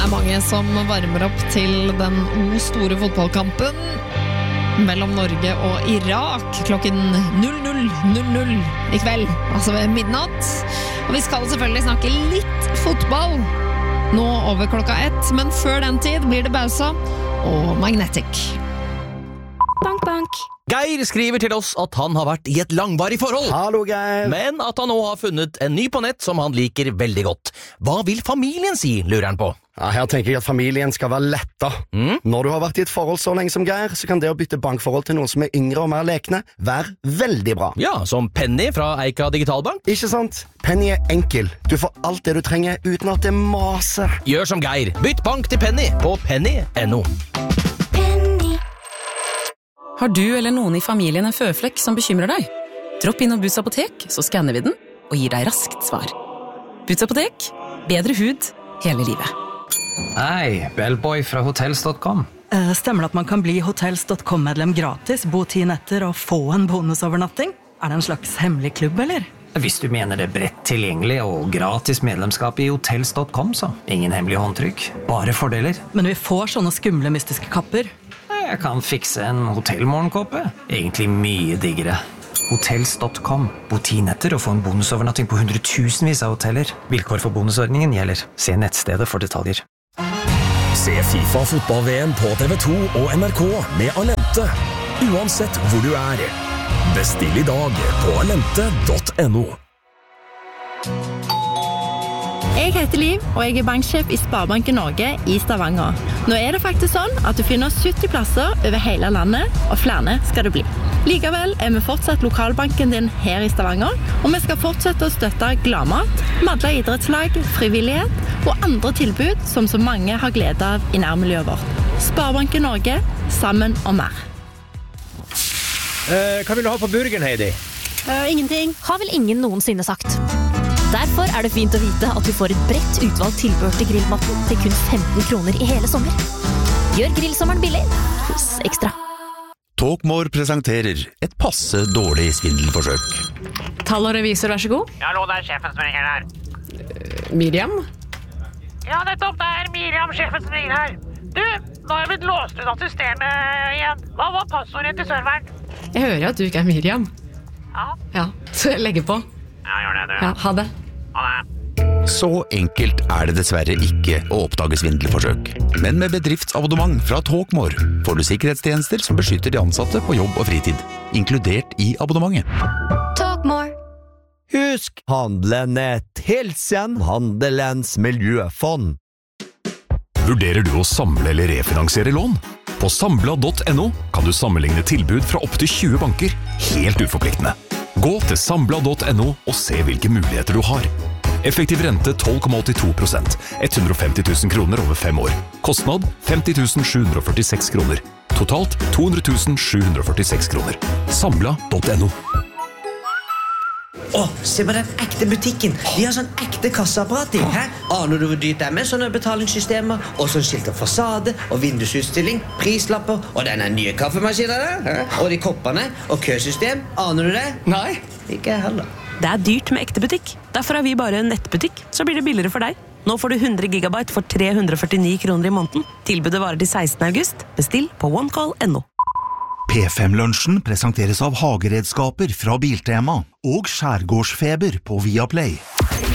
mange som varmer opp til den store fotballkampen mellom Norge og Irak klokken 00:00 i kveld, altså ved midnatt. Og vi skal selvfølgelig snakke litt fotball nå over klokka 1, men før den tid blir det Bausa og Magnetic. Bank, bank. Geir skriver til oss at han har vært i et langvarig forhold. Hallo, Geir. Men at han nå har funnet en ny på nett som han liker veldig godt. Hva vil familien si, lurer han på? Ja, her tenker jeg at familien skal være letta. Når du har vært i et forhold så lenge som Geir, så kan det å bytte bankforhold til noen som er yngre og mer lekne være veldig bra. Ja, som Penny fra Eika Digitalbank. Ikke sant? Penny er enkel. Du får alt det du trenger uten at det maser. Gjør som Geir. Bytt bank til Penny på penny.no. Har du eller noen i familien en føflekk som bekymrer deg? Dropp inn og Boots apotek, så skanner vi den og gir deg raskt svar. Boots apotek, bedre hud hele livet. Hei, Bellboy fra hotels.com. Stemmer det at man kan bli hotels.com-medlem gratis, bo 10 netter og få en bonusovernatting? Er det en slags hemmelig klubb, eller? Hvis du mener det bredt tilgjengelig og gratis medlemskap i hotels.com, så ingen hemmelig håndtrykk, bare fordeler. Men vi får sånne skumle mystiske kapper. Jeg kan fikse en hotellmorgenkåpe. Egentlig mye diggere. Hotels.com. Bo 10 netter og få en bonusovernatting på 100,000 av hoteller. Vilkår for bonusordningen gjelder. Se nettstedet for detaljer. Se FIFA fotball-VM på TV2 og NRK med Alente. Uansett hvor du er. Bestill i dag på alente.no. Jeg heter Liv, og jeg er banksjef i Sparebanken Norge i Stavanger. Nå er det faktisk sånn at du finner 70 plasser over hele landet, og flere skal det bli. Likevel er vi fortsatt lokalbanken din her i Stavanger, og vi skal fortsette å støtte Gladmat, Madla idrettslag, frivillighet og andre tilbud som så mange har glede av i nærmiljøet vårt. Sparebanken Norge, sammen om mer. Hva vil du ha på burgeren, Heidi? Ingenting. Har vel ingen noensinne sagt. Derfor er det fint å vite at du får et bredt utvalgt tilbør til grillmaten til kun 15 kroner i hele sommer. Gjør grillsommeren billig hos Ekstra. Talkmore presenterer et passe dårlig svindelforsøk. Tall og revisor, vær så god. Hallo, det er sjefen som ringer her. Miriam? Ja, nettopp, det er Miriam, sjefen som ringer her. Du, nå har jeg blitt låst ut av systemet igjen. Hva var passordet til serveren? Jeg hører at du ikke er Miriam. Ja, så jeg legger på. Ja, gjør det, du. Ja, ha det. Ha det. Så enkelt er det dessverre ikke å oppdage svindelforsøk. Men med bedriftsabonnement fra Talkmore får du sikkerhetstjenester som beskytter de ansatte på jobb og fritid, inkludert i abonnementet. Talkmore. Husk, Handlenett, hilsen Handelens miljøfond. Vurderer du å samle eller refinansiere lån? På sambla.no kan du sammenligne tilbud fra opp til 20 banker, helt uforpliktende. Gå til sambla.no og se hvilke muligheter du har. Effektiv rente 12,82%, 150 000 kroner over 5 år. Kostnad 50 746 kroner. Totalt 200 746 kroner. Sambla.no. Se på den ekte butikken. De har sånn ekte kasseapparat i. Aner du hvor dyrt det er med sånne betalingssystemer? Og sånn skilt av fasade og vindusutstilling, prislapper og denne nye kaffemaskinen der. Og de koppene og køsystem. Aner du det? Nei. Ikke jeg heller. Det er dyrt med ekte butikk. Derfor er vi bare en nettbutikk. Så blir det billigere for deg. Nå får du 100 gigabyte for 349 kroner i måneden. Tilbudet varer til 16. august. Bestill på onecall.no. P5-lunsjen presenteres av hageredskaper fra Biltema og skjærgårdsfeber på Viaplay.